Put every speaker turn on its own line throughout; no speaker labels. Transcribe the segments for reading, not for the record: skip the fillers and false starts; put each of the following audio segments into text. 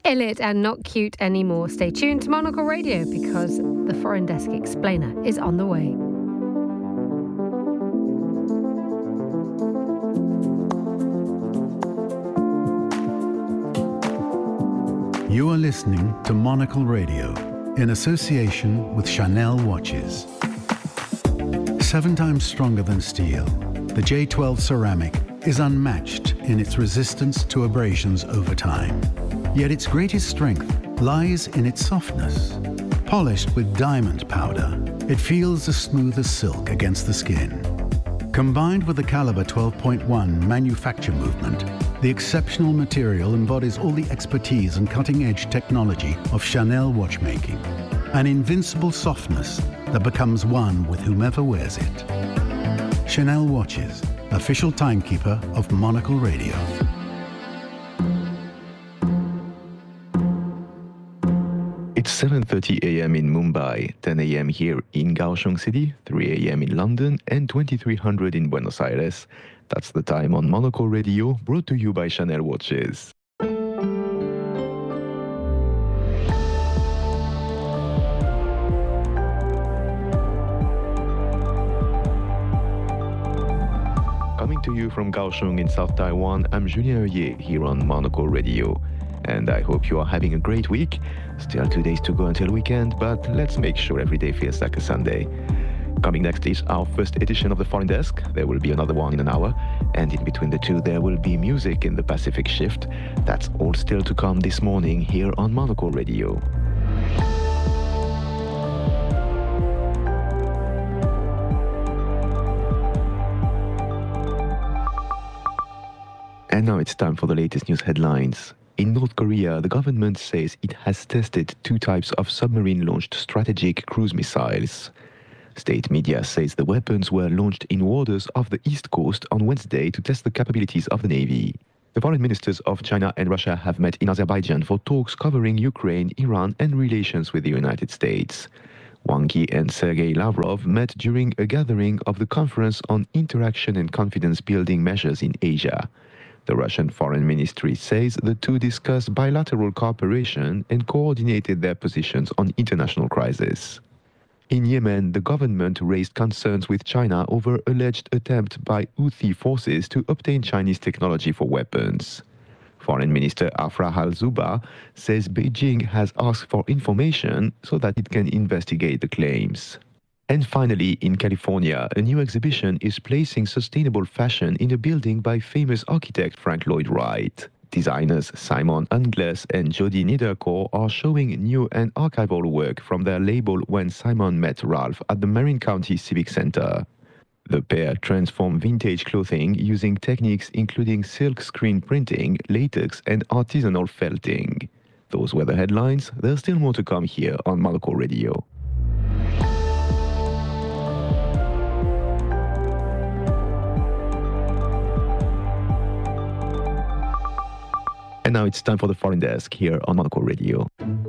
illit and not cute anymore. Stay tuned to Monocle Radio because the Foreign Desk Explainer is on the way.
You are listening to Monocle Radio in association with Chanel watches. 7 times stronger than steel, the J12 ceramic is unmatched in its resistance to abrasions over time. Yet its greatest strength lies in its softness. Polished with diamond powder, it feels as smooth as silk against the skin. Combined with the Caliber 12.1 manufacture movement, the exceptional material embodies all the expertise and cutting-edge technology of Chanel watchmaking. An invincible softness that becomes one with whomever wears it. Chanel watches, official timekeeper of Monocle Radio.
It's 7:30 a.m. in Mumbai, 10 a.m. here in Kaohsiung City, 3 a.m. in London, and 2300 in Buenos Aires. That's the time on Monocle Radio, brought to you by Chanel Watches. Coming to you from Kaohsiung in South Taiwan, I'm Julien Heuillet here on Monocle Radio. And I hope you are having a great week. Still 2 days to go until weekend, but let's make sure every day feels like a Sunday. Coming next is our first edition of the Foreign Desk. There will be another one in an hour. And in between the two, there will be music in the Pacific Shift. That's all still to come this morning here on Monocle Radio. And now it's time for the latest news headlines. In North Korea, the government says it has tested 2 types of submarine-launched strategic cruise missiles. State media says the weapons were launched in waters off the east coast on Wednesday to test the capabilities of the Navy. The foreign ministers of China and Russia have met in Azerbaijan for talks covering Ukraine, Iran, and relations with the United States. Wang Yi and Sergei Lavrov met during a gathering of the Conference on Interaction and Confidence-Building Measures in Asia. The Russian Foreign Ministry says the two discussed bilateral cooperation and coordinated their positions on international crises. In Yemen, the government raised concerns with China over alleged attempt by Houthi forces to obtain Chinese technology for weapons. Foreign Minister Afrah al-Zuba says Beijing has asked for information so that it can investigate the claims. And finally, in California, a new exhibition is placing sustainable fashion in a building by famous architect Frank Lloyd Wright. Designers Simon Ungles and Jody Niedercore are showing new and archival work from their label When Simon Met Ralph at the Marin County Civic Center. The pair transform vintage clothing using techniques including silk screen printing, latex, and artisanal felting. Those were the headlines. There's still more to come here on Monocle Radio. And now it's time for the Foreign Desk here on Monocle Radio.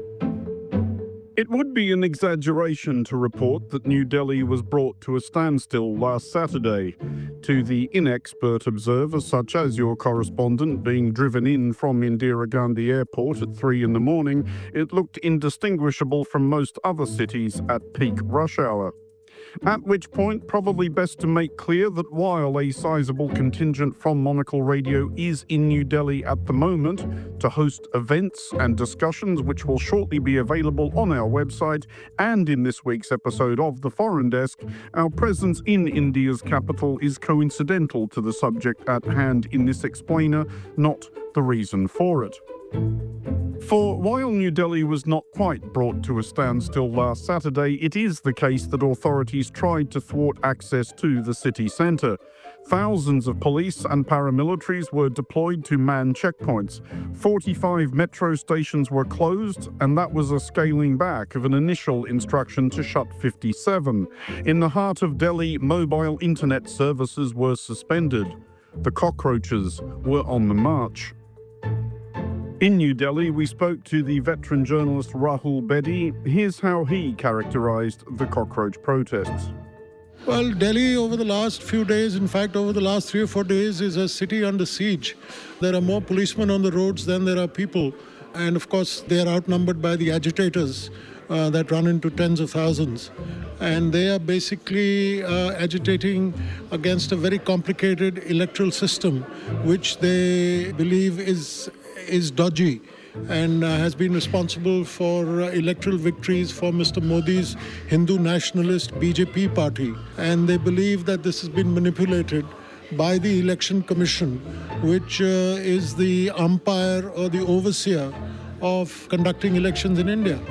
It would be an exaggeration to report that New Delhi was brought to a standstill last Saturday. To the inexpert observer, such as your correspondent being driven in from Indira Gandhi Airport at 3 in the morning, it looked indistinguishable from most other cities at peak rush hour. At which point, probably best to make clear that while a sizable contingent from Monocle Radio is in New Delhi at the moment to host events and discussions which will shortly be available on our website and in this week's episode of The Foreign Desk, our presence in India's capital is coincidental to the subject at hand in this explainer, not the reason for it. For while New Delhi was not quite brought to a standstill last Saturday, it is the case that authorities tried to thwart access to the city centre. Thousands of police and paramilitaries were deployed to man checkpoints. 45 metro stations were closed, and that was a scaling back of an initial instruction to shut 57. In the heart of Delhi, mobile internet services were suspended. The cockroaches were on the march. In New Delhi, we spoke to the veteran journalist Rahul Bedi. Here's how he characterized the cockroach protests.
Well, Delhi over the last few days, in fact, over the last 3 or 4 days, is a city under siege. There are more policemen on the roads than there are people. And of course, they are outnumbered by the agitators that run into tens of thousands. And they are basically agitating against a very complicated electoral system, which they believe is dodgy and has been responsible for electoral victories for Mr. Modi's Hindu nationalist BJP party. And they believe that this has been manipulated by the Election Commission, which is the umpire or the overseer of conducting elections in India.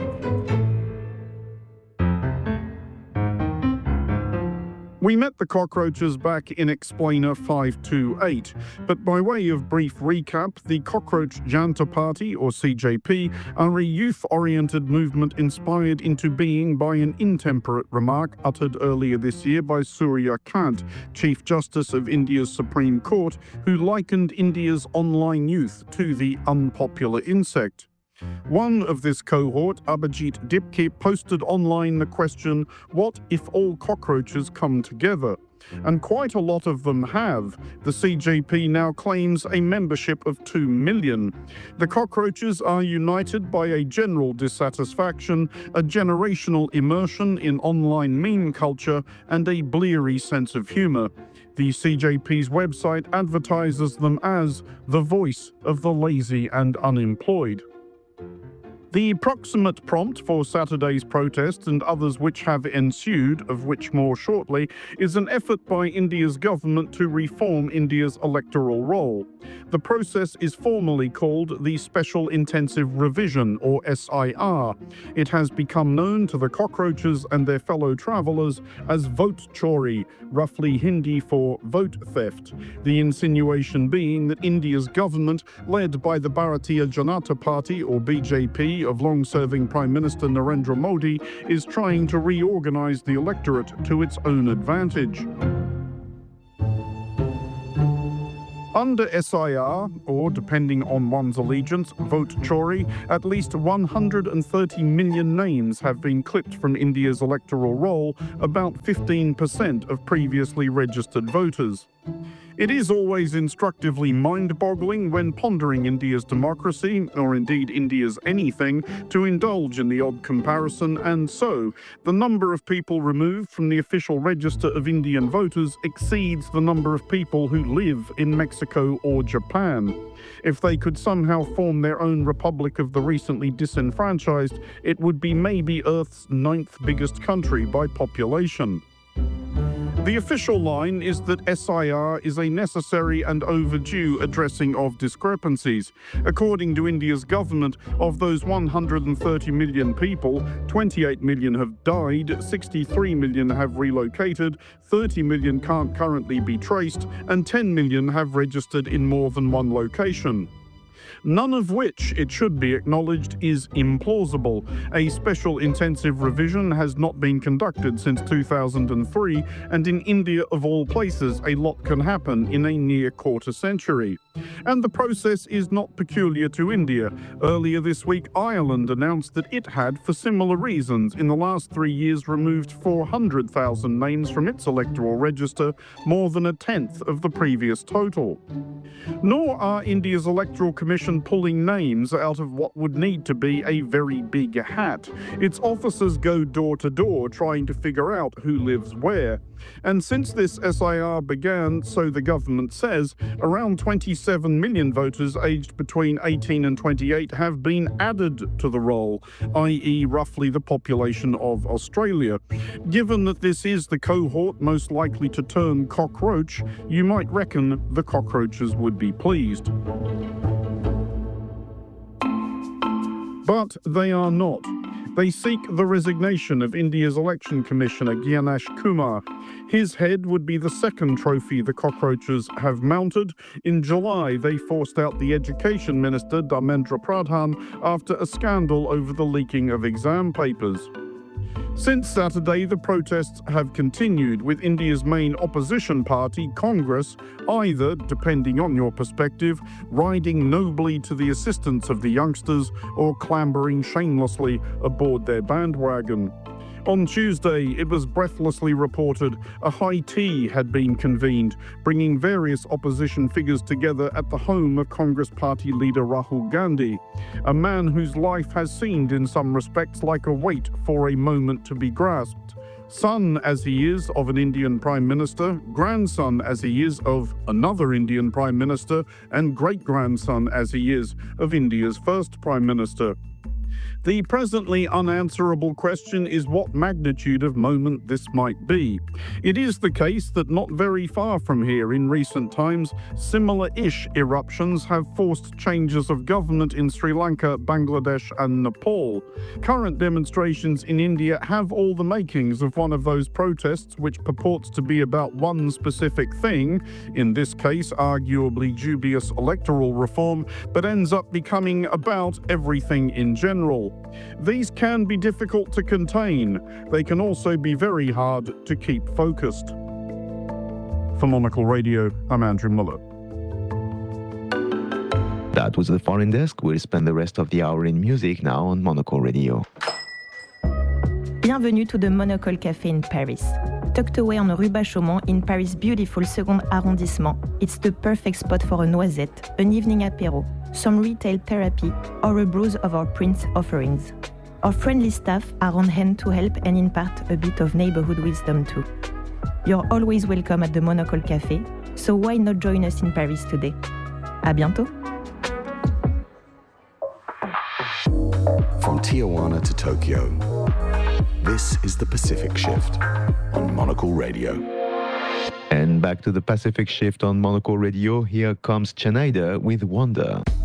We met the cockroaches back in Explainer 528, but by way of brief recap, the Cockroach Janta Party, or CJP, are a youth-oriented movement inspired into being by an intemperate remark uttered earlier this year by Surya Kant, Chief Justice of India's Supreme Court, who likened India's online youth to the unpopular insect. One of this cohort, Abhijit Dipke, posted online the question, "What if all cockroaches come together?" And quite a lot of them have. The CJP now claims a membership of 2 million. The cockroaches are united by a general dissatisfaction, a generational immersion in online meme culture, and a bleary sense of humour. The CJP's website advertises them as the voice of the lazy and unemployed. The proximate prompt for Saturday's protests and others which have ensued, of which more shortly, is an effort by India's government to reform India's electoral roll. The process is formally called the Special Intensive Revision, or SIR. It has become known to the cockroaches and their fellow travellers as vote chori, roughly Hindi for vote theft, the insinuation being that India's government, led by the Bharatiya Janata Party, or BJP, of long-serving Prime Minister Narendra Modi, is trying to reorganize the electorate to its own advantage. Under SIR, or depending on one's allegiance, vote chori, at least 130 million names have been clipped from India's electoral roll, about 15% of previously registered voters. It is always instructively mind-boggling when pondering India's democracy, or indeed India's anything, to indulge in the odd comparison, and so the number of people removed from the official register of Indian voters exceeds the number of people who live in Mexico or Japan. If they could somehow form their own republic of the recently disenfranchised, it would be maybe Earth's 9th biggest country by population. The official line is that SIR is a necessary and overdue addressing of discrepancies. According to India's government, of those 130 million people, 28 million have died, 63 million have relocated, 30 million can't currently be traced, and 10 million have registered in more than one location. None of which, it should be acknowledged, is implausible. A special intensive revision has not been conducted since 2003, and in India, of all places, a lot can happen in a near quarter century. And the process is not peculiar to India. Earlier this week, Ireland announced that it had, for similar reasons, in the last 3 years removed 400,000 names from its electoral register, more than a tenth of the previous total. Nor are India's Electoral Commission pulling names out of what would need to be a very big hat. Its officers go door to door trying to figure out who lives where. And since this SIR began, so the government says, around 27 million voters aged between 18 and 28 have been added to the roll, i.e. roughly the population of Australia. Given that this is the cohort most likely to turn cockroach, you might reckon the cockroaches would be pleased. But they are not. They seek the resignation of India's Election Commissioner Gyanesh Kumar. His head would be the second trophy the cockroaches have mounted. In July, they forced out the Education Minister Dharmendra Pradhan after a scandal over the leaking of exam papers. Since Saturday, the protests have continued, with India's main opposition party, Congress, either, depending on your perspective, riding nobly to the assistance of the youngsters or clambering shamelessly aboard their bandwagon. On Tuesday, it was breathlessly reported a high tea had been convened, bringing various opposition figures together at the home of Congress Party leader Rahul Gandhi, a man whose life has seemed in some respects like a wait for a moment to be grasped. Son as he is of an Indian Prime Minister, grandson as he is of another Indian Prime Minister, and great-grandson as he is of India's first Prime Minister. The presently unanswerable question is what magnitude of moment this might be. It is the case that not very far from here in recent times, similar-ish eruptions have forced changes of government in Sri Lanka, Bangladesh and Nepal. Current demonstrations in India have all the makings of one of those protests which purports to be about one specific thing, in this case arguably dubious electoral reform, but ends up becoming about everything in general. These can be difficult to contain. They can also be very hard to keep focused. For Monocle Radio, I'm Andrew Muller.
That was the Foreign Desk. We'll spend the rest of the hour in music now on Monocle Radio.
Bienvenue to the Monocle Café in Paris. Tucked away on Rue Bachaumont in Paris' beautiful second arrondissement, it's the perfect spot for a noisette, an evening apéro, some retail therapy, or a browse of our print offerings. Our friendly staff are on hand to help and impart a bit of neighborhood wisdom too. You're always welcome at the Monocle Café, so why not join us in Paris today? À bientôt!
From Tijuana to Tokyo, this is the Pacific Shift on Monocle Radio.
And back to the Pacific Shift on Monocle Radio, here comes Chanaida with Wonder.